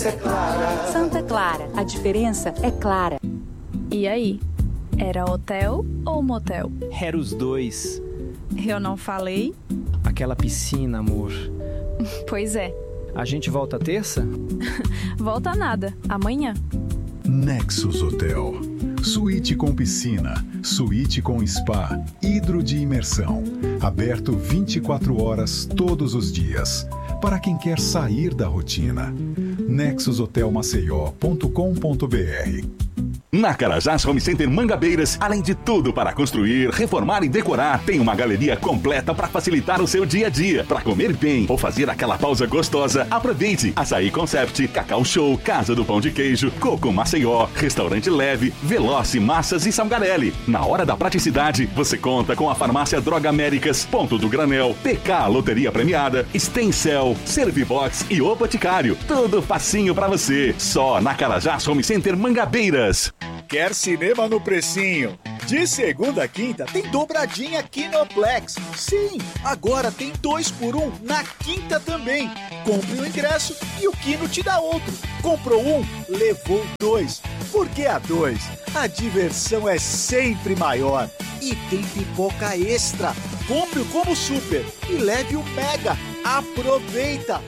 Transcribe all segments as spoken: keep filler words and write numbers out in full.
É Clara. Santa Clara, a diferença é clara. E aí, era hotel ou motel? Era os dois. Eu não falei? Aquela piscina, amor. Pois é. A gente volta terça? Volta nada, amanhã. Nexus Hotel. Suíte com piscina, suíte com spa, hidro de imersão. Aberto vinte e quatro horas todos os dias. Para quem quer sair da rotina. nexus hotel maceió ponto com ponto b r. Na Carajás Home Center Mangabeiras, além de tudo para construir, reformar e decorar, tem uma galeria completa para facilitar o seu dia a dia. Para comer bem ou fazer aquela pausa gostosa, aproveite. Açaí Concept, Cacau Show, Casa do Pão de Queijo, Coco Maceió, Restaurante Leve, Veloce Massas e Salgarelli. Na hora da praticidade, você conta com a farmácia Droga Américas, Ponto do Granel, P K Loteria Premiada, Stencel, Servibox e O Boticário. Tudo facinho para você. Só na Carajás Home Center Mangabeiras. Quer cinema no precinho? De segunda a quinta tem dobradinha Kinoplex. Sim, agora tem dois por um na quinta também. Compre o ingresso e o Kino te dá outro. Comprou um, levou dois. Porque a dois, a diversão é sempre maior. E tem pipoca extra. Compre o Combo Super e leve o Mega. Aproveita!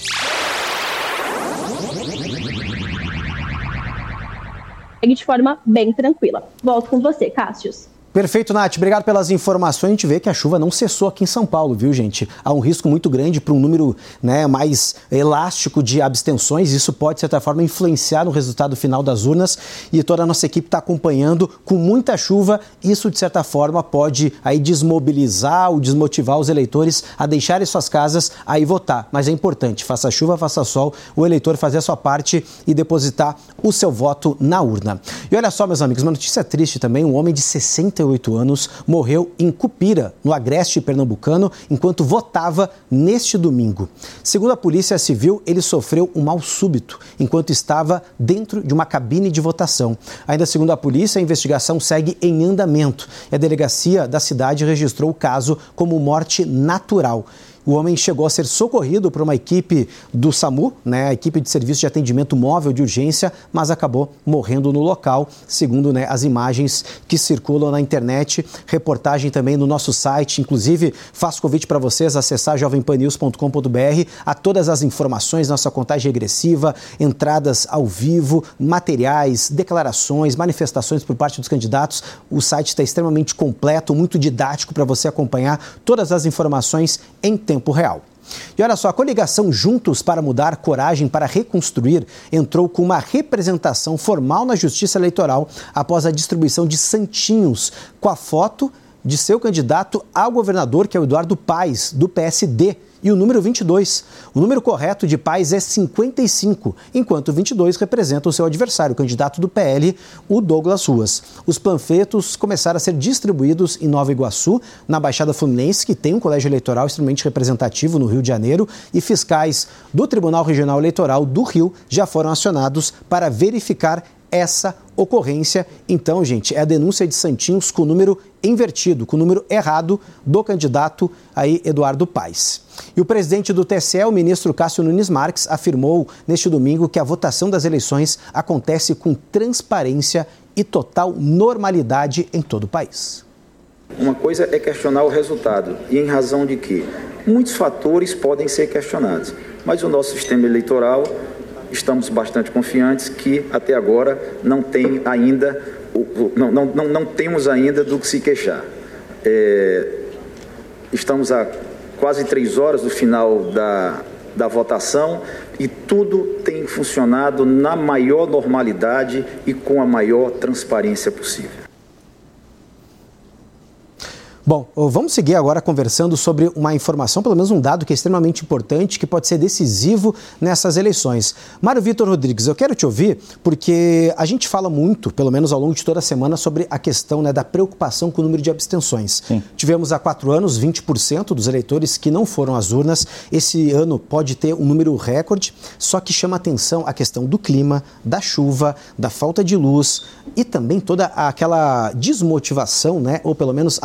De forma bem tranquila. Volto com você, Cássius. Perfeito, Nath. Obrigado pelas informações. A gente vê que a chuva não cessou aqui em São Paulo, viu, gente? Há um risco muito grande para um número, né, mais elástico de abstenções. Isso pode, de certa forma, influenciar no resultado final das urnas. E toda a nossa equipe está acompanhando com muita chuva. Isso, de certa forma, pode aí desmobilizar ou desmotivar os eleitores a deixarem suas casas a ir votar. Mas é importante, faça chuva, faça sol, o eleitor fazer a sua parte e depositar o seu voto na urna. E olha só, meus amigos, uma notícia triste também. Um homem de sessenta e oito anos morreu em Cupira, no agreste pernambucano, enquanto votava neste domingo. Segundo a Polícia Civil, ele sofreu um mal súbito enquanto estava dentro de uma cabine de votação. Ainda segundo a polícia, a investigação segue em andamento e a delegacia da cidade registrou o caso como morte natural. O homem chegou a ser socorrido por uma equipe do SAMU, né, a equipe de serviço de atendimento móvel de urgência, mas acabou morrendo no local, segundo, né, as imagens que circulam na internet. Reportagem também no nosso site. Inclusive, faço convite para vocês acessar jovem pan news ponto com ponto b r, a todas as informações, nossa contagem regressiva, entradas ao vivo, materiais, declarações, manifestações por parte dos candidatos. O site está extremamente completo, muito didático para você acompanhar todas as informações em tempo tempo real. E olha só, a coligação Juntos para Mudar, Coragem para Reconstruir entrou com uma representação formal na Justiça Eleitoral após a distribuição de santinhos com a foto de seu candidato ao governador, que é o Eduardo Paes, do P S D, e o número vinte e dois. O número correto de Paes é cinquenta e cinco, enquanto vinte e dois representa o seu adversário, o candidato do P L, o Douglas Ruas. Os panfletos começaram a ser distribuídos em Nova Iguaçu, na Baixada Fluminense, que tem um colégio eleitoral extremamente representativo no Rio de Janeiro, e fiscais do Tribunal Regional Eleitoral do Rio já foram acionados para verificar essa ocorrência. Então, gente, é a denúncia de santinhos com o número invertido, com o número errado do candidato aí, Eduardo Paes. E o presidente do T S E, o ministro Cássio Nunes Marques, afirmou neste domingo que a votação das eleições acontece com transparência e total normalidade em todo o país. Uma coisa é questionar o resultado, e em razão de que muitos fatores podem ser questionados, mas o nosso sistema eleitoral, estamos bastante confiantes que até agora não tem ainda, não, não, não, não temos ainda do que se queixar. É, estamos a quase três horas do final da, da votação e tudo tem funcionado na maior normalidade e com a maior transparência possível. Bom, vamos seguir agora conversando sobre uma informação, pelo menos um dado que é extremamente importante, que pode ser decisivo nessas eleições. Mário Vitor Rodrigues, eu quero te ouvir porque a gente fala muito, pelo menos ao longo de toda a semana, sobre a questão, né, da preocupação com o número de abstenções. Sim. Tivemos há quatro anos vinte por cento dos eleitores que não foram às urnas. Esse ano pode ter um número recorde, só que chama atenção a questão do clima, da chuva, da falta de luz e também toda aquela desmotivação, né, ou pelo menos a falta de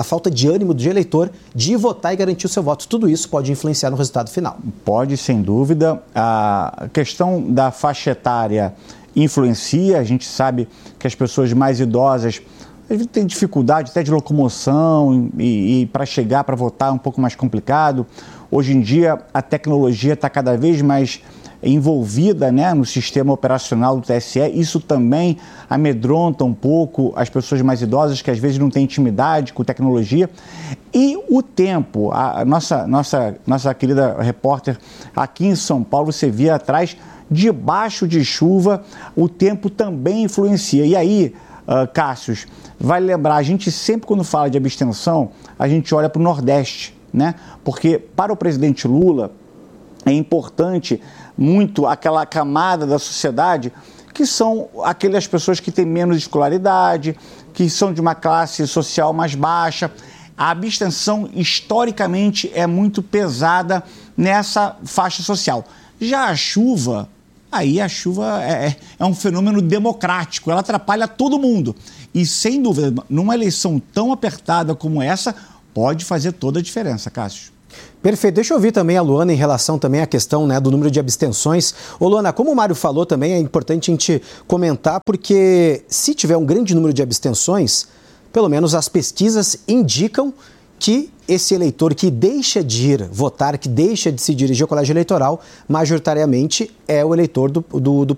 de ânimo do eleitor de votar e garantir o seu voto. Tudo isso pode influenciar no resultado final. Pode, sem dúvida. A questão da faixa etária influencia. A gente sabe que as pessoas mais idosas têm dificuldade até de locomoção e, e para chegar, para votar é um pouco mais complicado. Hoje em dia, a tecnologia está cada vez mais envolvida, né, no sistema operacional do T S E. Isso também amedronta um pouco as pessoas mais idosas que às vezes não têm intimidade com tecnologia. E o tempo, a nossa, nossa, nossa querida repórter aqui em São Paulo, você via atrás, debaixo de chuva, o tempo também influencia. E aí, uh, Cássius, vai lembrar, a gente sempre quando fala de abstenção, a gente olha para o Nordeste, né? Porque para o presidente Lula é importante muito aquela camada da sociedade que são aquelas pessoas que têm menos escolaridade, que são de uma classe social mais baixa. A abstenção, historicamente, é muito pesada nessa faixa social. Já a chuva, aí a chuva é, é um fenômeno democrático, ela atrapalha todo mundo. E, sem dúvida, numa eleição tão apertada como essa, pode fazer toda a diferença, Cássio. Perfeito. Deixa eu ouvir também a Luana em relação também à questão, né, do número de abstenções. Ô, Luana, como o Mário falou também, é importante a gente comentar, porque se tiver um grande número de abstenções, pelo menos as pesquisas indicam que esse eleitor que deixa de ir votar, que deixa de se dirigir ao colégio eleitoral, majoritariamente é o eleitor do, do, do